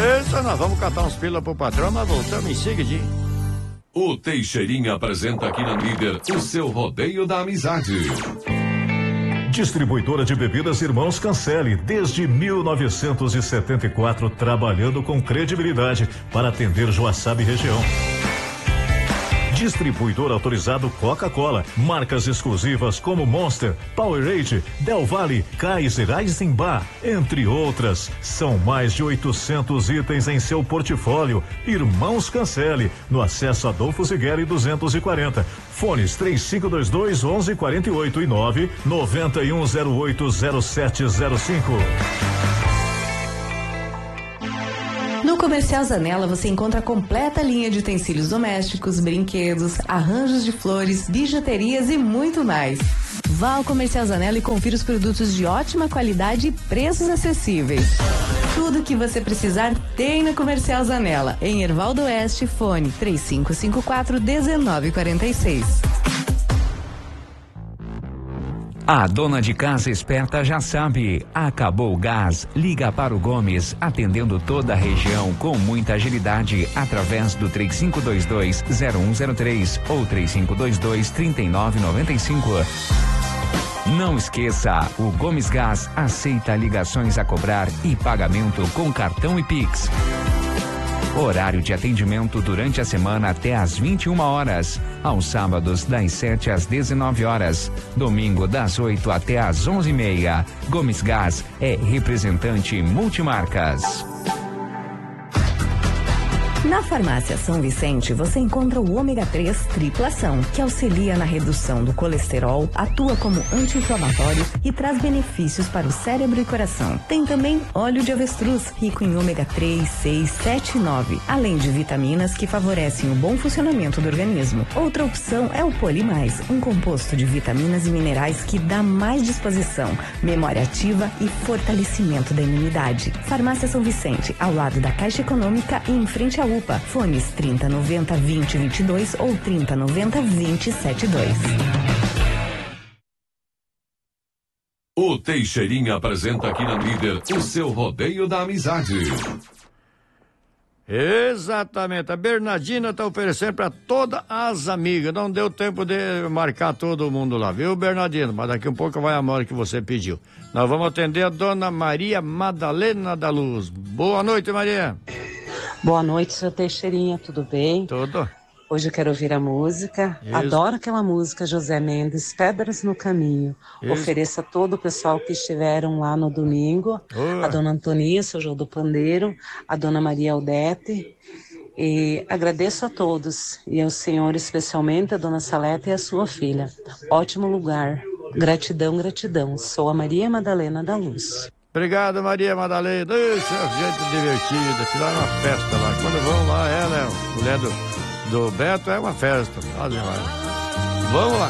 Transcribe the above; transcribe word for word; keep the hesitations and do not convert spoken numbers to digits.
Isso, nós vamos catar uns pila pro patrão, mas voltamos em seguidinho. O Teixeirinha apresenta aqui na Líder o seu rodeio da amizade. Distribuidora de bebidas Irmãos Cancelli, desde mil novecentos e setenta e quatro, trabalhando com credibilidade para atender Joaçaba e região. Distribuidor autorizado Coca-Cola, marcas exclusivas como Monster, Powerade, Del Valle, Kaiser, Eisenbach, entre outras. São mais de oitocentos itens em seu portfólio. Irmãos Cancelli, no acesso Adolfo Zigueri duzentos e quarenta. Fones três cinco dois dois, onze quarenta e oito e nove nove um zero oito zero sete zero cinco. No Comercial Zanella você encontra a completa linha de utensílios domésticos, brinquedos, arranjos de flores, bijuterias e muito mais. Vá ao Comercial Zanella e confira os produtos de ótima qualidade e preços acessíveis. Tudo que você precisar tem na Comercial Zanella, em Hervaldo Oeste, fone três cinco cinco quatro, um nove quatro seis. A dona de casa esperta já sabe, acabou o gás, liga para o Gomes, atendendo toda a região com muita agilidade, através do três cinco dois dois, zero um zero três ou três cinco dois dois, trinta e nove noventa e cinco. Não esqueça, o Gomes Gás aceita ligações a cobrar e pagamento com cartão e Pix. Horário de atendimento durante a semana até às vinte e uma horas. Aos sábados, das sete às dezenove horas. Domingo, das oito até às onze e meia. Gomes Gás é representante multimarcas. Na Farmácia São Vicente, você encontra o ômega três triplação, que auxilia na redução do colesterol, atua como anti-inflamatório e traz benefícios para o cérebro e coração. Tem também óleo de avestruz, rico em ômega três, seis, sete e nove, além de vitaminas que favorecem o bom funcionamento do organismo. Outra opção é o Polimais, um composto de vitaminas e minerais que dá mais disposição, memória ativa e fortalecimento da imunidade. Farmácia São Vicente, ao lado da Caixa Econômica e em frente à U P A. Fones trinta noventa, vinte, vinte e dois ou trinta noventa, vinte, setenta e dois. O Teixeirinha apresenta aqui na Líder o seu rodeio da amizade. Exatamente, a Bernardina tá oferecendo para todas as amigas. Não deu tempo de marcar todo mundo lá, viu, Bernardino? Mas daqui um pouco vai a hora que você pediu. Nós vamos atender a dona Maria Madalena da Luz. Boa noite, Maria. Boa noite, seu Teixeirinha, tudo bem? Tudo. Hoje eu quero ouvir a música. Isso. Adoro aquela música, José Mendes, Pedras no Caminho. Isso. Ofereça a todo o pessoal que estiveram lá no domingo. Boa. A dona Antonia, seu João do Pandeiro, a dona Maria Aldete. E agradeço a todos. E ao senhor, especialmente, a dona Salete e a sua filha. Ótimo lugar. Gratidão, gratidão. Sou a Maria Madalena da Luz. Obrigado, Maria Madalena. Isso é gente divertida. Fizeram uma festa lá. Quando vão lá, ela é a mulher do, do Beto, é uma festa. Vamos lá.